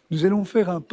nous allons faire un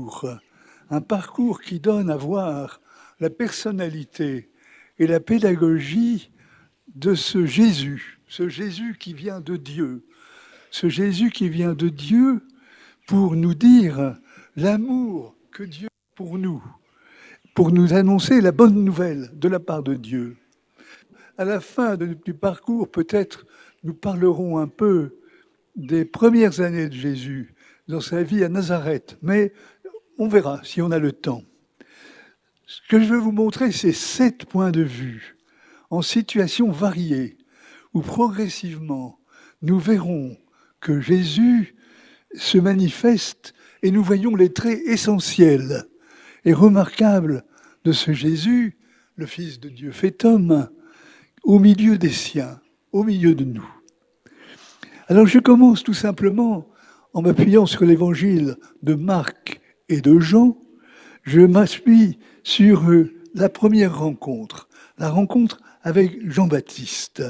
parcours qui donne à voir la personnalité et la pédagogie de ce Jésus qui vient de Dieu, ce Jésus qui vient de Dieu pour nous dire l'amour que Dieu a pour nous annoncer la bonne nouvelle de la part de Dieu. À la fin du parcours, peut-être, nous parlerons un peu des premières années de Jésus dans sa vie à Nazareth, mais on verra si on a le temps. Ce que je veux vous montrer, c'est 7 points de vue en situations variées, où progressivement, nous verrons que Jésus se manifeste et nous voyons les traits essentiels et remarquables de ce Jésus, le Fils de Dieu fait homme, au milieu des siens, au milieu de nous. Alors je commence tout simplement en m'appuyant sur l'évangile de Marc et de Jean. Je m'appuie sur la première rencontre, la rencontre avec Jean-Baptiste.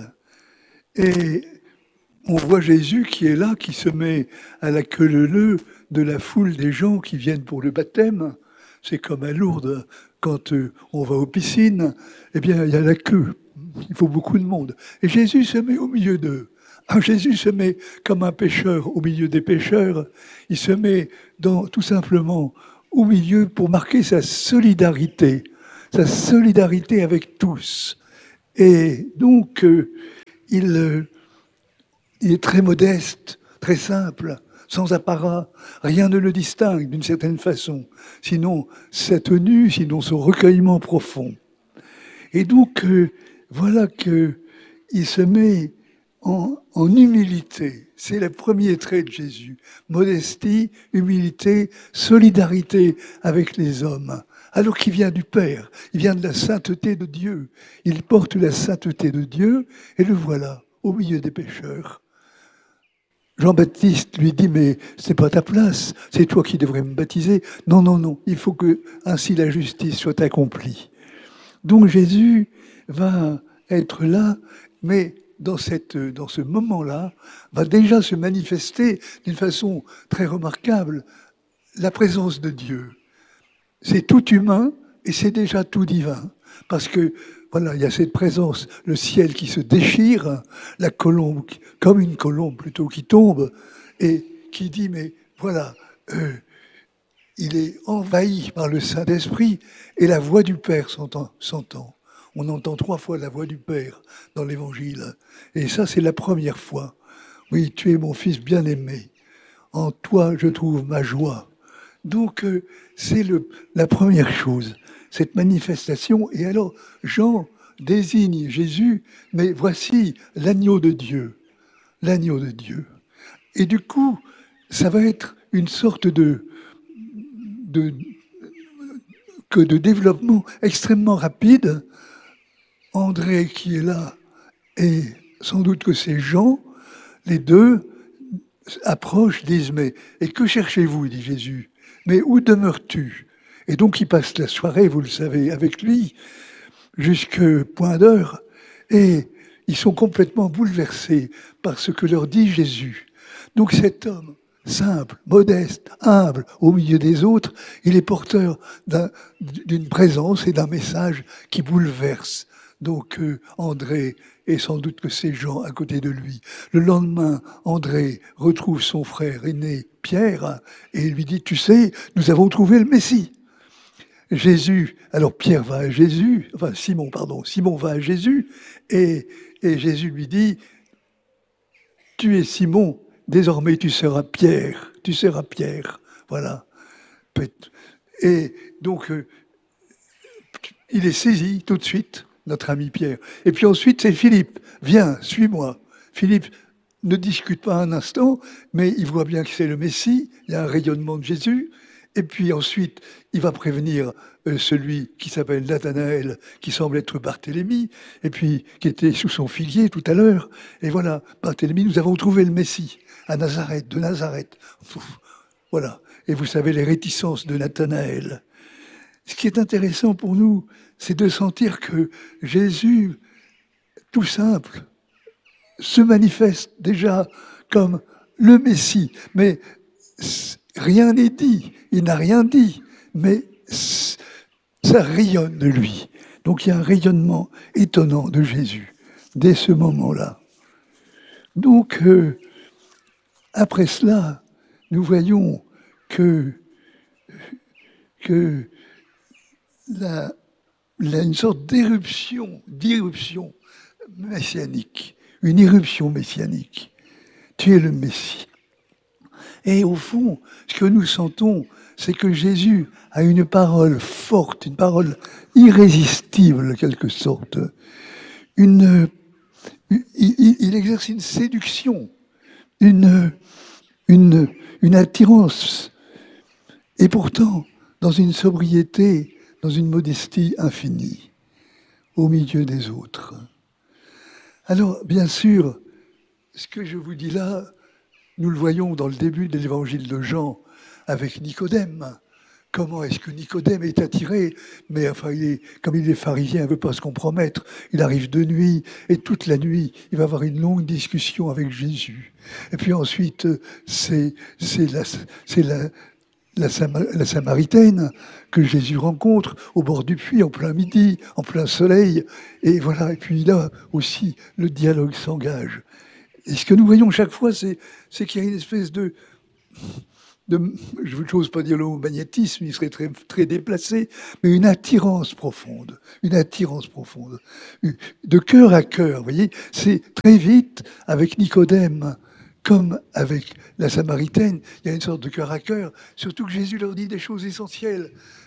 Et on voit Jésus qui est là, qui se met à la queue leu de la foule des gens qui viennent pour le baptême. C'est comme à Lourdes, quand on va aux piscines, eh bien, il y a la queue. Il faut beaucoup de monde. Et Jésus se met au milieu d'eux. Jésus se met comme un pêcheur au milieu des pêcheurs. Il se met tout simplement au milieu pour marquer sa solidarité avec tous. Et donc, il est très modeste, très simple, sans apparat. Rien ne le distingue d'une certaine façon, sinon sa tenue, sinon son recueillement profond. Et donc, voilà qu'il se met en humilité. C'est le premier trait de Jésus. Modestie, humilité, solidarité avec les hommes. Alors qu'il vient du Père, il vient de la sainteté de Dieu. Il porte la sainteté de Dieu et le voilà au milieu des pécheurs. Jean-Baptiste lui dit, mais c'est pas ta place, c'est toi qui devrais me baptiser. Non, non, non, il faut que ainsi la justice soit accomplie. Donc Jésus va être là, mais dans ce moment-là, va déjà se manifester d'une façon très remarquable la présence de Dieu. C'est tout humain et c'est déjà tout divin. Parce que, voilà, il y a cette présence, le ciel qui se déchire, la colombe, comme une colombe plutôt, qui tombe et qui dit, mais voilà, il est envahi par le Saint-Esprit et la voix du Père s'entend. On entend 3 fois la voix du Père dans l'Évangile. Et ça, c'est la première fois. Oui, tu es mon fils bien-aimé. En toi, je trouve ma joie. Donc, c'est la première chose, cette manifestation. Et alors, Jean désigne Jésus, mais voici l'agneau de Dieu. L'agneau de Dieu. Et du coup, ça va être une sorte de développement extrêmement rapide. André qui est là, et sans doute que c'est Jean, les deux approchent, disent, mais et que cherchez-vous, dit Jésus, mais où demeures-tu? Et donc ils passent la soirée, vous le savez, avec lui, jusqu'au point d'heure, et ils sont complètement bouleversés par ce que leur dit Jésus. Donc cet homme, simple, modeste, humble, au milieu des autres, il est porteur d'une présence et d'un message qui bouleverse. Donc André, et sans doute que c'est Jean à côté de lui. Le lendemain, André retrouve son frère aîné, Pierre, et lui dit, tu sais, nous avons trouvé le Messie. Jésus, alors Pierre va à Jésus, enfin Simon va à Jésus, et Jésus lui dit, tu es Simon, désormais tu seras Pierre, voilà. Et donc, il est saisi tout de suite, notre ami Pierre. Et puis ensuite, c'est Philippe, viens, suis-moi. Philippe ne discute pas un instant, mais il voit bien que c'est le Messie, il y a un rayonnement de Jésus. Et puis ensuite, il va prévenir celui qui s'appelle Nathanaël, qui semble être Barthélemy, et puis qui était sous son figuier tout à l'heure. Et voilà, Barthélemy, nous avons trouvé le Messie à Nazareth, de Nazareth. Voilà. Et vous savez les réticences de Nathanaël. Ce qui est intéressant pour nous, c'est de sentir que Jésus, tout simple, se manifeste déjà comme le Messie. Mais rien n'est dit, il n'a rien dit, mais ça rayonne de lui. Donc il y a un rayonnement étonnant de Jésus dès ce moment-là. Donc après cela, nous voyons que une sorte d'irruption messianique, une irruption messianique. Tu es le Messie. Et au fond, ce que nous sentons, c'est que Jésus a une parole forte, une parole irrésistible, en quelque sorte. Il exerce une séduction, une attirance. Et pourtant, dans une sobriété, dans une modestie infinie, au milieu des autres. Alors, bien sûr, ce que je vous dis là, nous le voyons dans le début de l'évangile de Jean avec Nicodème. Comment est-ce que Nicodème est attiré? Mais enfin, comme il est pharisien, il ne veut pas se compromettre. Il arrive de nuit, et toute la nuit, il va avoir une longue discussion avec Jésus. Et puis ensuite, c'est la Samaritaine que Jésus rencontre au bord du puits, en plein midi, en plein soleil. Et voilà, et puis là aussi, le dialogue s'engage. Et ce que nous voyons chaque fois, c'est qu'il y a une espèce de je n'ose pas dire le mot magnétisme, il serait très, très déplacé, mais une attirance profonde, de cœur à cœur, vous voyez, c'est très vite, avec Nicodème, comme avec la Samaritaine, il y a une sorte de cœur à cœur, surtout que Jésus leur dit des choses essentielles.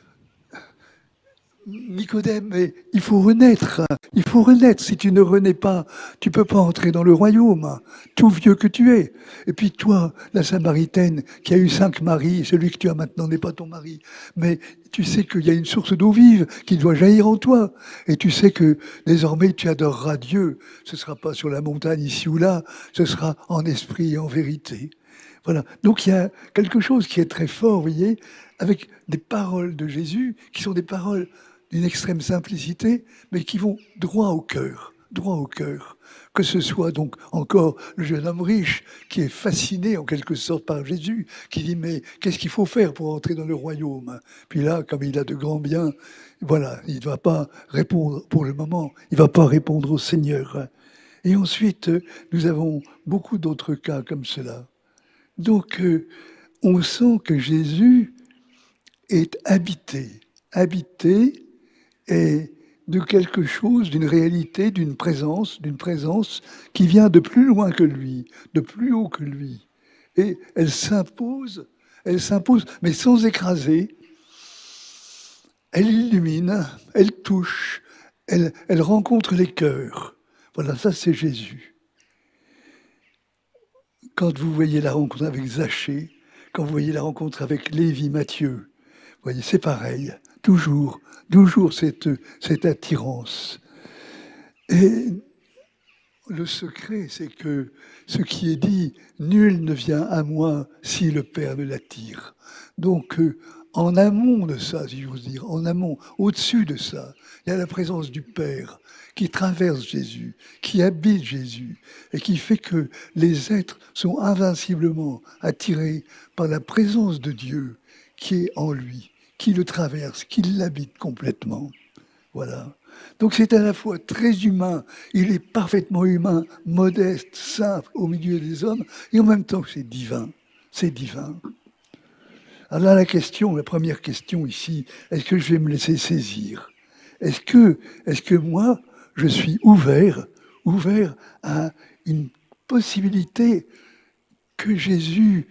Nicodème, il faut renaître. Si tu ne renais pas, tu ne peux pas entrer dans le royaume, tout vieux que tu es. Et puis toi, la Samaritaine, qui a eu 5 maris, celui que tu as maintenant n'est pas ton mari, mais tu sais qu'il y a une source d'eau vive qui doit jaillir en toi. Et tu sais que désormais tu adoreras Dieu. Ce ne sera pas sur la montagne ici ou là, ce sera en esprit et en vérité. Voilà. Donc il y a quelque chose qui est très fort, vous voyez, avec des paroles de Jésus, qui sont des paroles d'une extrême simplicité, mais qui vont droit au cœur. Que ce soit donc encore le jeune homme riche qui est fasciné en quelque sorte par Jésus, qui dit mais qu'est-ce qu'il faut faire pour entrer dans le royaume? Puis là, comme il a de grands biens, voilà, il ne va pas répondre pour le moment, il ne va pas répondre au Seigneur. Et ensuite, nous avons beaucoup d'autres cas comme cela. Donc, on sent que Jésus est habité et de quelque chose, d'une réalité, d'une présence qui vient de plus loin que lui, de plus haut que lui. Et elle s'impose, mais sans écraser. Elle illumine, elle touche, elle rencontre les cœurs. Voilà, ça c'est Jésus. Quand vous voyez la rencontre avec Zachée, quand vous voyez la rencontre avec Lévi, Matthieu, vous voyez, c'est pareil, toujours cette attirance. Et le secret, c'est que ce qui est dit, nul ne vient à moi si le Père ne l'attire. Donc, en amont de ça, si j'ose dire, en amont, au-dessus de ça, il y a la présence du Père qui traverse Jésus, qui habite Jésus, et qui fait que les êtres sont invinciblement attirés par la présence de Dieu qui est en lui, qui le traverse, qui l'habite complètement. Voilà. Donc c'est à la fois très humain, il est parfaitement humain, modeste, simple au milieu des hommes, et en même temps c'est divin. C'est divin. Alors là, la première question ici, est-ce que je vais me laisser saisir? Est-ce que moi, je suis ouvert à une possibilité que Jésus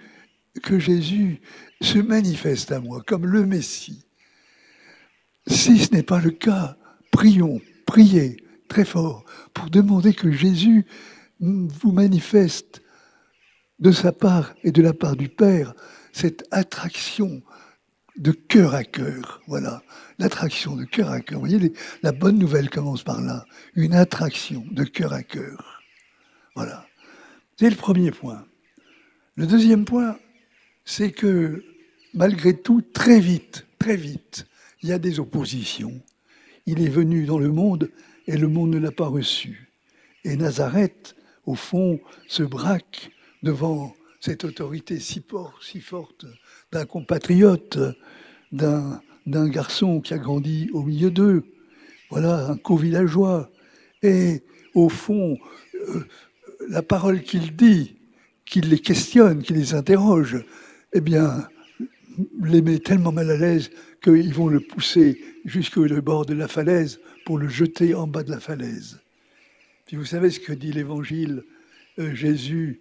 se manifeste à moi comme le Messie? Si ce n'est pas le cas, priez très fort pour demander que Jésus vous manifeste de sa part et de la part du Père cette attraction de cœur à cœur. Voilà, l'attraction de cœur à cœur. Vous voyez, la bonne nouvelle commence par là. Une attraction de cœur à cœur. Voilà. C'est le premier point. Le deuxième point, c'est que malgré tout, très vite, il y a des oppositions. Il est venu dans le monde et le monde ne l'a pas reçu. Et Nazareth, au fond, se braque devant cette autorité si forte d'un compatriote, d'un garçon qui a grandi au milieu d'eux, voilà, un co-villageois. Et au fond, la parole qu'il dit, qu'il les questionne, qu'il les interroge, eh bien, les met tellement mal à l'aise qu'ils vont le pousser jusqu'au bord de la falaise pour le jeter en bas de la falaise. Puis vous savez ce que dit l'Évangile, Jésus,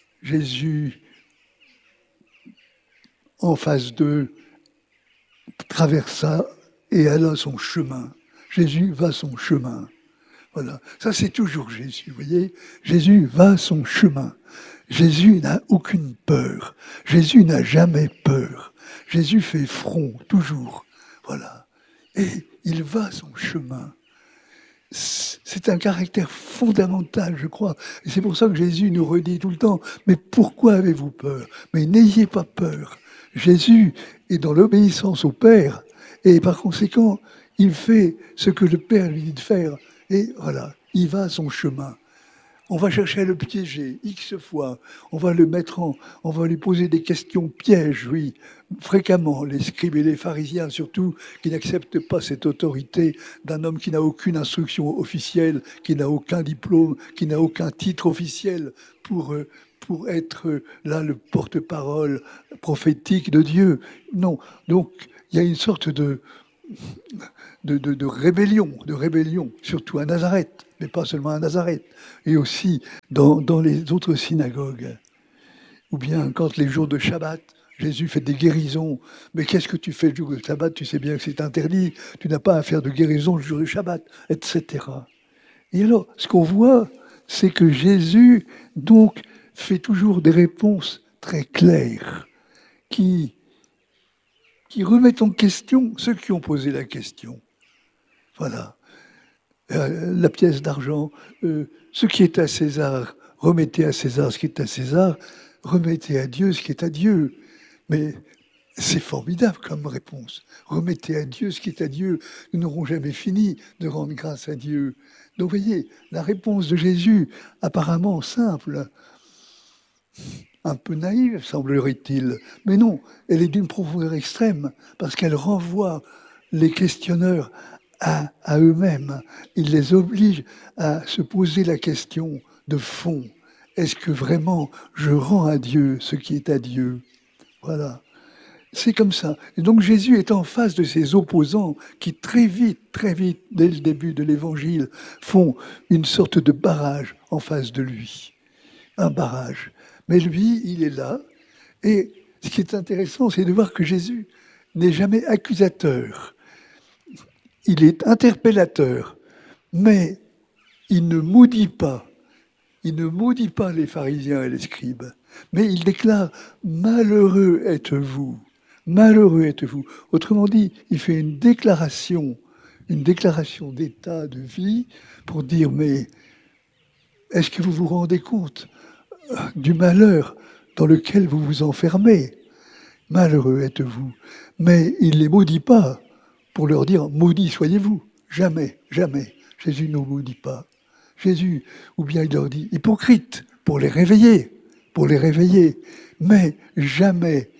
en face d'eux, traversa et alla son chemin. Jésus va son chemin. Voilà, ça c'est toujours Jésus, vous voyez. Jésus va son chemin. Jésus n'a aucune peur. Jésus n'a jamais peur. Jésus fait front, toujours. Voilà. Et il va son chemin. C'est un caractère fondamental, je crois. Et c'est pour ça que Jésus nous redit tout le temps, mais pourquoi avez-vous peur? Mais n'ayez pas peur. Jésus est dans l'obéissance au Père, et par conséquent, il fait ce que le Père lui dit de faire. Et voilà, il va son chemin. On va chercher à le piéger X fois. On va on va lui poser des questions pièges, oui, fréquemment. Les scribes et les pharisiens, surtout, qui n'acceptent pas cette autorité d'un homme qui n'a aucune instruction officielle, qui n'a aucun diplôme, qui n'a aucun titre officiel pour être là le porte-parole prophétique de Dieu. Non. Donc, il y a une sorte de rébellion, surtout à Nazareth, mais pas seulement à Nazareth, et aussi dans les autres synagogues. Ou bien quand les jours de Shabbat, Jésus fait des guérisons. Mais qu'est-ce que tu fais le jour de Shabbat? Tu sais bien que c'est interdit. Tu n'as pas à faire de guérison le jour de Shabbat, etc. Et alors, ce qu'on voit, c'est que Jésus, donc, fait toujours des réponses très claires qui remettent en question ceux qui ont posé la question. Voilà. La pièce d'argent, ce qui est à César, remettez à César ce qui est à César, remettez à Dieu ce qui est à Dieu. Mais c'est formidable comme réponse. Remettez à Dieu ce qui est à Dieu. Nous n'aurons jamais fini de rendre grâce à Dieu. Donc, vous voyez, la réponse de Jésus, apparemment simple, un peu naïve, semblerait-il. Mais non, elle est d'une profondeur extrême, parce qu'elle renvoie les questionneurs à eux-mêmes. Il les oblige à se poser la question de fond. Est-ce que vraiment je rends à Dieu ce qui est à Dieu? Voilà. C'est comme ça. Et donc Jésus est en face de ces opposants qui très vite, dès le début de l'Évangile, font une sorte de barrage en face de lui. Un barrage. Mais lui, il est là. Et ce qui est intéressant, c'est de voir que Jésus n'est jamais accusateur. Il est interpellateur. Mais il ne maudit pas. Il ne maudit pas les pharisiens et les scribes. Mais il déclare « Malheureux êtes-vous ». Malheureux êtes-vous. Autrement dit, il fait une déclaration d'état de vie pour dire, mais est-ce que vous vous rendez compte du malheur dans lequel vous vous enfermez? Malheureux êtes-vous. Mais il ne les maudit pas pour leur dire, maudits soyez-vous. Jamais, jamais. Jésus ne maudit pas. Jésus, ou bien il leur dit, hypocrite, pour les réveiller. Mais jamais,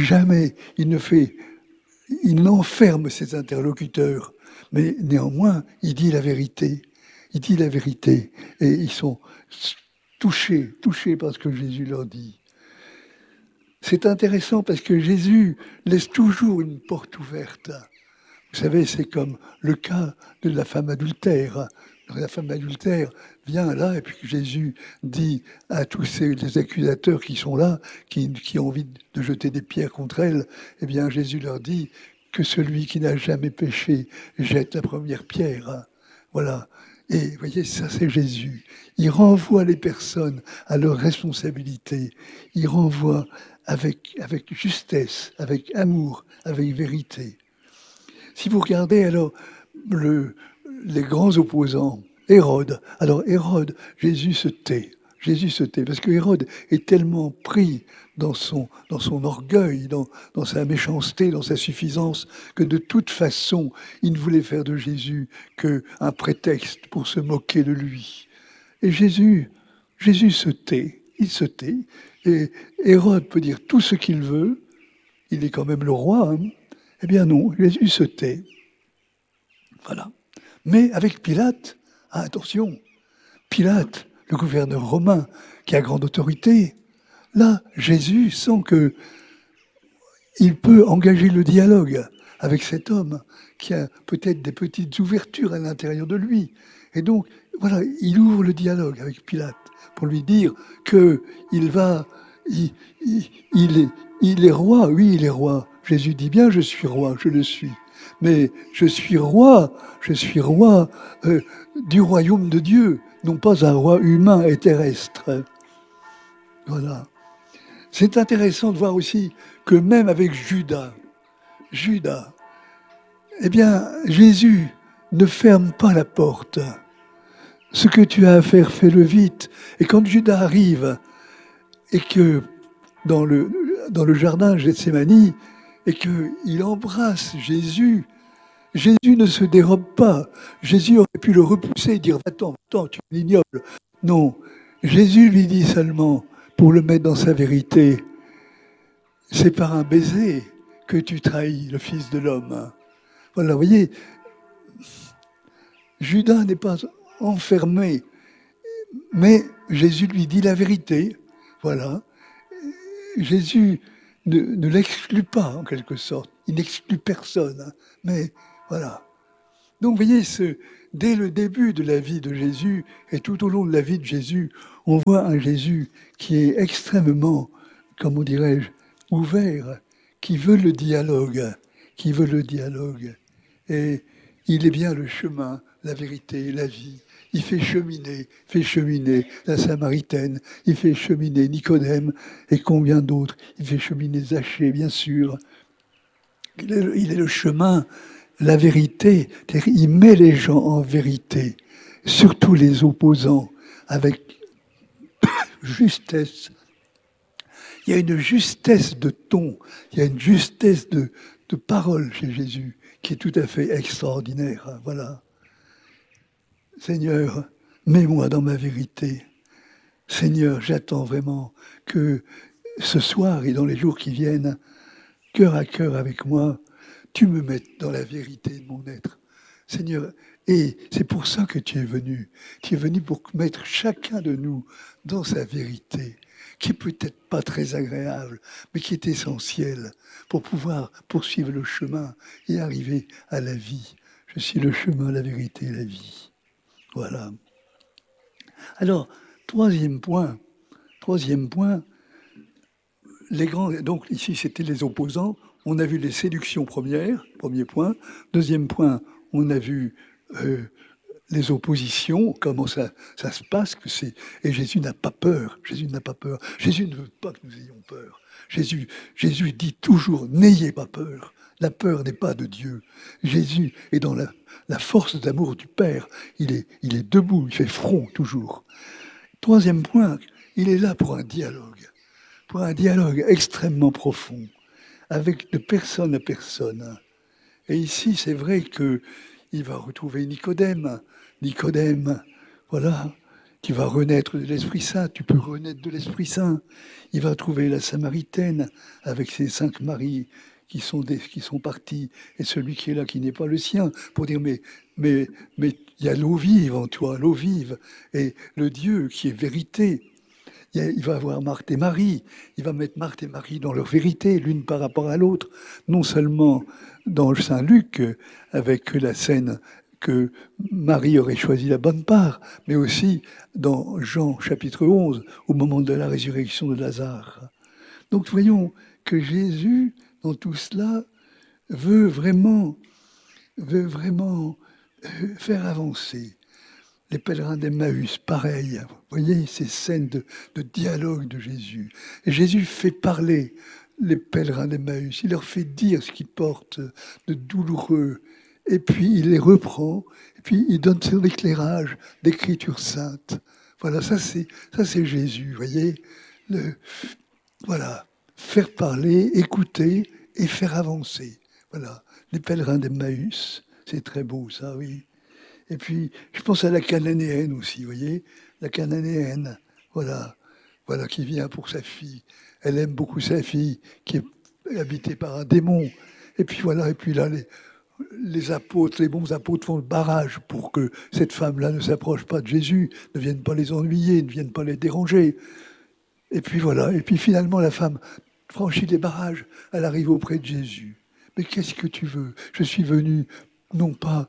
il n'enferme ses interlocuteurs, mais néanmoins, il dit la vérité. Et ils sont touchés par ce que Jésus leur dit. C'est intéressant parce que Jésus laisse toujours une porte ouverte. Vous savez, c'est comme le cas de la femme adultère. La femme adultère vient là, et puis Jésus dit à tous les accusateurs qui sont là, qui ont envie de jeter des pierres contre elle, eh bien Jésus leur dit que celui qui n'a jamais péché jette la première pierre. Voilà. Et vous voyez, ça c'est Jésus. Il renvoie les personnes à leur responsabilité. Il renvoie avec justesse, avec amour, avec vérité. Si vous regardez alors les grands opposants, Hérode. Alors Hérode, Jésus se tait, parce que Hérode est tellement pris dans son orgueil, dans sa méchanceté, dans sa suffisance, que de toute façon, il ne voulait faire de Jésus qu'un prétexte pour se moquer de lui. Et Jésus se tait, il se tait, Et Hérode peut dire tout ce qu'il veut, il est quand même le roi. Hein. Eh bien non, Jésus se tait. Voilà. Mais avec Pilate, attention, Pilate, le gouverneur romain, qui a grande autorité, là, Jésus sent qu'il peut engager le dialogue avec cet homme qui a peut-être des petites ouvertures à l'intérieur de lui. Et donc, voilà, il ouvre le dialogue avec Pilate pour lui dire qu'il va... Il est roi, oui, il est roi. Jésus dit bien, je suis roi, je le suis. Mais je suis roi du royaume de Dieu, non pas un roi humain et terrestre. Voilà. C'est intéressant de voir aussi que même avec Judas, eh bien, Jésus ne ferme pas la porte. Ce que tu as à faire, fais-le vite. Et quand Judas arrive, et que dans le jardin de Gethsémani, et qu'il embrasse Jésus, Jésus ne se dérobe pas. Jésus aurait pu le repousser et dire « Va-t'en, tu es ignoble ». Non, Jésus lui dit seulement, pour le mettre dans sa vérité, « C'est par un baiser que tu trahis le Fils de l'homme ». Voilà, vous voyez, Judas n'est pas enfermé, mais Jésus lui dit la vérité. Voilà. Jésus ne l'exclut pas, en quelque sorte. Il n'exclut personne. Hein. Mais voilà. Donc, vous voyez, dès le début de la vie de Jésus et tout au long de la vie de Jésus, on voit un Jésus qui est extrêmement, comment dirais-je, ouvert, qui veut le dialogue, Et il est bien le chemin, la vérité, la vie. Il fait cheminer la Samaritaine, il fait cheminer Nicodème et combien d'autres. Il fait cheminer Zachée, bien sûr. Il est le chemin, la vérité. Il met les gens en vérité, surtout les opposants, avec justesse. Il y a une justesse de ton, il y a une justesse de parole chez Jésus qui est tout à fait extraordinaire. Voilà. Seigneur, mets-moi dans ma vérité. Seigneur, j'attends vraiment que ce soir et dans les jours qui viennent, cœur à cœur avec moi, tu me mettes dans la vérité de mon être. Seigneur, et c'est pour ça que tu es venu. Tu es venu pour mettre chacun de nous dans sa vérité, qui est peut-être pas très agréable, mais qui est essentielle pour pouvoir poursuivre le chemin et arriver à la vie. Je suis le chemin, la vérité et la vie. Voilà. Alors, troisième point, donc ici c'était les opposants, on a vu les séductions premières, premier point. Deuxième point, on a vu les oppositions, comment ça se passe, et Jésus n'a pas peur, Jésus ne veut pas que nous ayons peur. Jésus dit toujours, n'ayez pas peur. La peur n'est pas de Dieu. Jésus est dans la force d'amour du Père. Il est debout, il fait front toujours. Troisième point, il est là pour un dialogue extrêmement profond, avec de personne à personne. Et ici, c'est vrai qu'il va retrouver Nicodème. Nicodème, voilà, tu vas renaître de l'Esprit Saint, tu peux renaître de l'Esprit Saint. Il va trouver la Samaritaine avec ses 5 maris qui sont partis, et celui qui est là, qui n'est pas le sien, pour dire, mais il y a l'eau vive en toi, l'eau vive, et le Dieu qui est vérité. Il va avoir Marthe et Marie, il va mettre Marthe et Marie dans leur vérité, l'une par rapport à l'autre, non seulement dans le Saint-Luc, avec la scène que Marie aurait choisi la bonne part, mais aussi dans Jean chapitre 11, au moment de la résurrection de Lazare. Donc voyons que Jésus, dans tout cela, veut vraiment faire avancer. Les pèlerins d'Emmaüs, pareil, vous voyez ces scènes de dialogue de Jésus. Et Jésus fait parler les pèlerins d'Emmaüs, il leur fait dire ce qu'ils portent de douloureux, et puis il les reprend, et puis il donne son éclairage d'écriture sainte. Voilà, ça c'est Jésus, vous voyez. Voilà, faire parler, écouter et faire avancer. Voilà, les pèlerins d'Emmaüs, c'est très beau ça, oui. Et puis, je pense à la cananéenne aussi, vous voyez, la cananéenne, voilà. voilà, qui vient pour sa fille. Elle aime beaucoup sa fille, qui est habitée par un démon. Et puis voilà, et puis là, les apôtres, les bons apôtres font le barrage pour que cette femme-là ne s'approche pas de Jésus, ne vienne pas les ennuyer, ne vienne pas les déranger. Et puis voilà, et puis finalement la femme franchit les barrages, elle arrive auprès de Jésus. Mais qu'est-ce que tu veux? Je suis venu non pas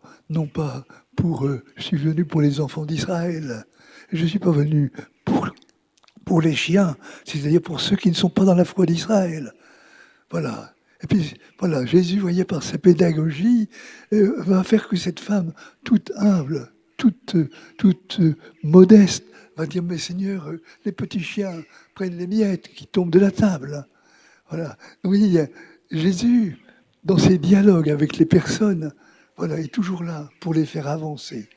je suis venu pour les enfants d'Israël. Je ne suis pas venu pour les chiens, c'est-à-dire pour ceux qui ne sont pas dans la foi d'Israël. Voilà. Et puis, voilà, Jésus, vous voyez, par sa pédagogie, va faire que cette femme, toute humble, toute modeste, va dire, mais Seigneur, les petits chiens prennent les miettes qui tombent de la table. Voilà. Oui, Jésus, dans ses dialogues avec les personnes, voilà, est toujours là pour les faire avancer.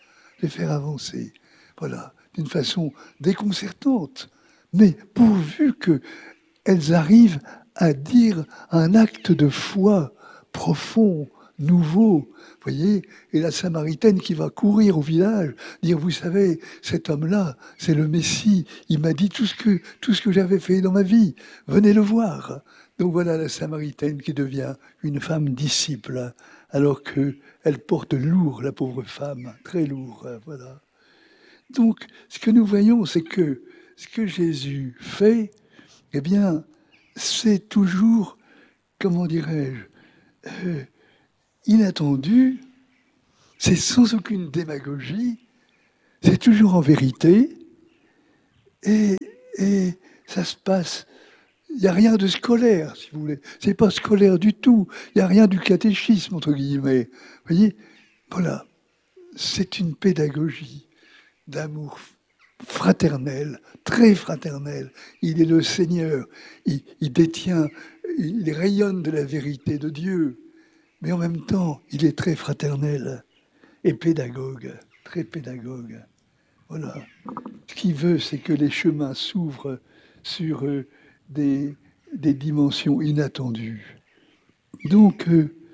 Voilà, d'une façon déconcertante, mais pourvu qu'elles arrivent à dire un acte de foi profond, nouveau, voyez, et la Samaritaine qui va courir au village, dire, vous savez, cet homme-là, c'est le Messie, il m'a dit tout ce que j'avais fait dans ma vie, venez le voir. Donc voilà la Samaritaine qui devient une femme disciple, alors qu'elle porte lourd, la pauvre femme, très lourd, voilà. Donc, ce que nous voyons, c'est que ce que Jésus fait, eh bien, c'est toujours, comment dirais-je, inattendu, c'est sans aucune démagogie, c'est toujours en vérité, et ça se passe. Il n'y a rien de scolaire, si vous voulez. C'est pas scolaire du tout. Il n'y a rien du catéchisme, entre guillemets. Vous voyez, voilà. C'est une pédagogie d'amour fraternel, très fraternel. Il est le Seigneur. Il détient, il rayonne de la vérité de Dieu. Mais en même temps, il est très fraternel et pédagogue, très pédagogue. Voilà. Ce qu'il veut, c'est que les chemins s'ouvrent sur des dimensions inattendues. Donc,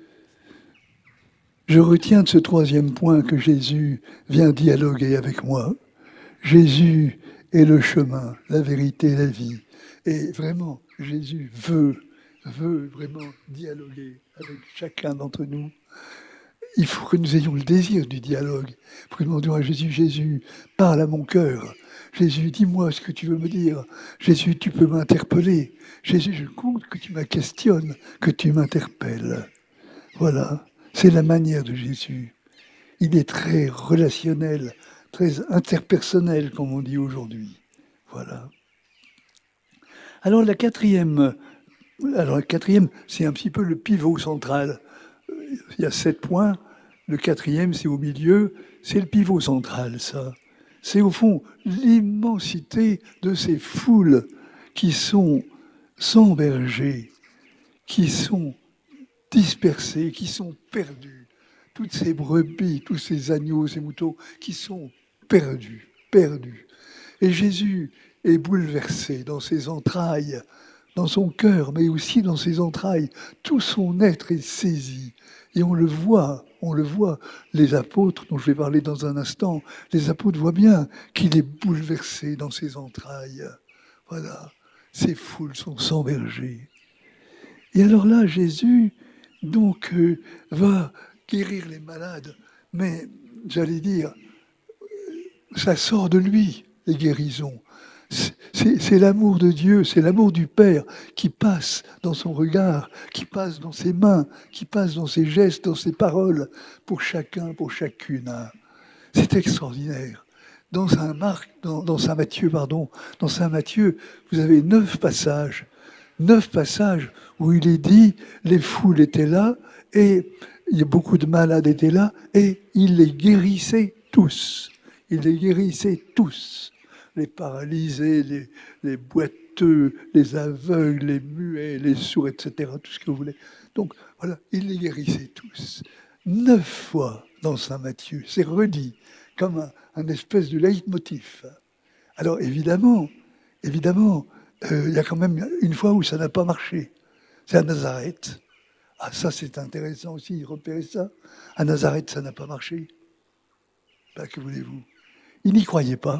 je retiens de ce troisième point que Jésus vient dialoguer avec moi. Jésus est le chemin, la vérité, la vie. Et vraiment, Jésus veut vraiment dialoguer avec chacun d'entre nous. Il faut que nous ayons le désir du dialogue. Il faut que nous demandions à Jésus, Jésus, parle à mon cœur. Jésus, dis-moi ce que tu veux me dire. Jésus, tu peux m'interpeller. Jésus, je compte que tu me questionnes, que tu m'interpelles. Voilà, c'est la manière de Jésus. Il est très relationnel, très interpersonnel, comme on dit aujourd'hui. Voilà. Alors la quatrième, c'est un petit peu le pivot central. Il y a 7 points. Le quatrième, c'est au milieu. C'est le pivot central, ça. C'est au fond l'immensité de ces foules qui sont sans berger, qui sont dispersées, qui sont perdues. Toutes ces brebis, tous ces agneaux, ces moutons qui sont perdus. Et Jésus est bouleversé dans ses entrailles, dans son cœur, mais aussi dans ses entrailles. Tout son être est saisi. Et on le voit, les apôtres, dont je vais parler dans un instant, les apôtres voient bien qu'il est bouleversé dans ses entrailles. Voilà, ces foules sont sans berger. Et alors là, Jésus, donc, va guérir les malades, mais j'allais dire, ça sort de lui, les guérisons. C'est l'amour de Dieu, c'est l'amour du Père qui passe dans son regard, qui passe dans ses mains, qui passe dans ses gestes, dans ses paroles, pour chacun, pour chacune. C'est extraordinaire. Dans Saint Matthieu, vous avez 9 passages où il est dit, les foules étaient là, et il y a beaucoup de malades étaient là, et il les guérissait tous. Les paralysés, les boiteux, les aveugles, les muets, les sourds, etc., tout ce que vous voulez. Donc voilà, il les guérissait tous. 9 fois dans Saint Matthieu, c'est redit comme un espèce de leitmotiv. Alors évidemment, il y a quand même une fois où ça n'a pas marché. C'est à Nazareth. Ah, ça c'est intéressant aussi, repérer ça. À Nazareth, ça n'a pas marché. Ben, que voulez-vous? Il n'y croyait pas.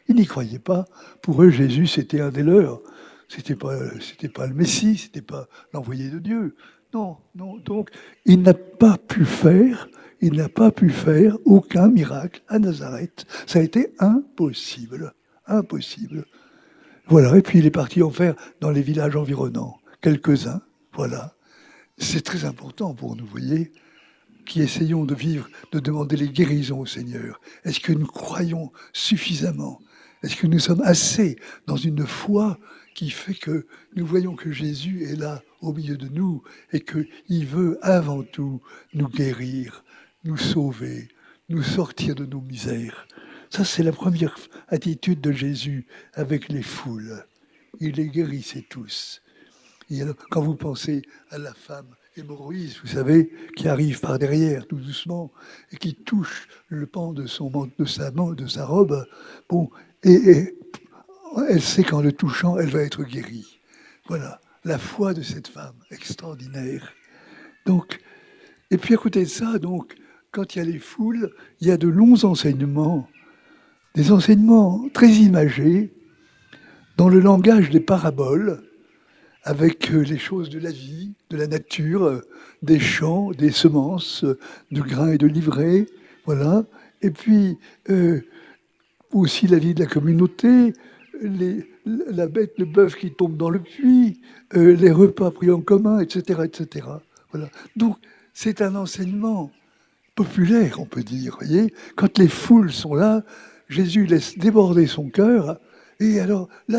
Ils n'y croyaient pas. Pour eux, Jésus, c'était un des leurs. C'était pas le Messie, c'était pas l'envoyé de Dieu. Non, non. Donc, il n'a pas pu faire, il n'a pas pu faire aucun miracle à Nazareth. Ça a été impossible, impossible. Voilà. Et puis il est parti en faire dans les villages environnants, quelques-uns. Voilà. C'est très important pour nous, voyez, qui essayons de vivre, de demander les guérisons au Seigneur. Est-ce que nous croyons suffisamment? Est-ce que nous sommes assez dans une foi qui fait que nous voyons que Jésus est là au milieu de nous et qu'il veut avant tout nous guérir, nous sauver, nous sortir de nos misères? Ça, c'est la première attitude de Jésus avec les foules. Il les guérissait tous. Et alors, quand vous pensez à la femme hémorroïde, vous savez, qui arrive par derrière, tout doucement, et qui touche le pan de de sa robe, bon, et elle sait qu'en le touchant, elle va être guérie. Voilà, la foi de cette femme, extraordinaire. Donc, et puis à côté de ça, donc, quand il y a les foules, il y a de longs enseignements, des enseignements très imagés, dans le langage des paraboles, avec les choses de la vie, de la nature, des champs, des semences, de grains et de livrées, voilà. Et puis aussi la vie de la communauté, la bête, le bœuf qui tombe dans le puits, les repas pris en commun, etc., etc. Voilà. Donc c'est un enseignement populaire, on peut dire. Voyez, quand les foules sont là, Jésus laisse déborder son cœur, et alors là,